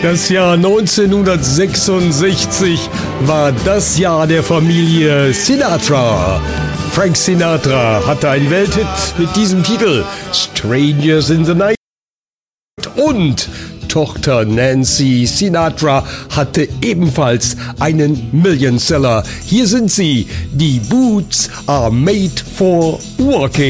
Das Jahr 1966 war das Jahr der Familie Sinatra. Frank Sinatra hatte einen Welthit mit diesem Titel Strangers in the Night und Tochter Nancy Sinatra hatte ebenfalls einen Millionseller. Hier sind sie, die Boots are made for walking.